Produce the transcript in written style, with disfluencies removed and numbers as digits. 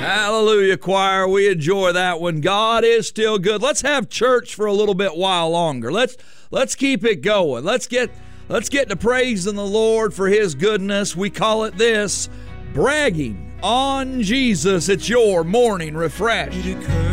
Hallelujah, choir. We enjoy that one. God is still good. Let's have church for a little bit while longer. Let's keep it going. Let's get to praising the Lord for His goodness. We call it this, bragging on Jesus. It's your morning refresh.